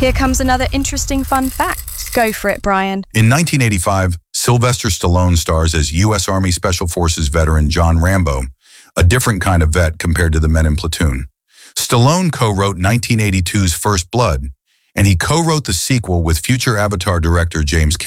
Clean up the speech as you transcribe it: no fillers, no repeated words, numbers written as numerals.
Here comes another interesting fun fact. Go for it, Brian. In 1985, Sylvester Stallone stars as U.S. Army Special Forces veteran John Rambo, a different kind of vet compared to the men in Platoon. Stallone co-wrote 1982's First Blood, and he co-wrote the sequel with future Avatar director James